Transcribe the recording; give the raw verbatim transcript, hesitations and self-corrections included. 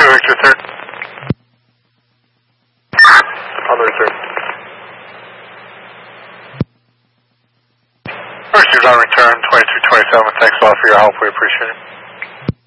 Victor third. On the return. Received on return, twenty-two twenty-seven. Thanks a lot for your help. We appreciate it.